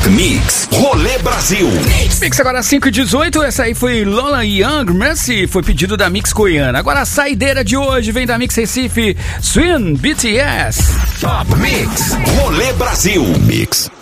Mix Rolê Brasil. Mix agora 5h18, essa aí foi Lola Young, Mercy, foi pedido da Mix Goiânia. Agora a saideira de hoje vem da Mix Recife, Swim BTS. Top Mix Rolê Brasil. Mix.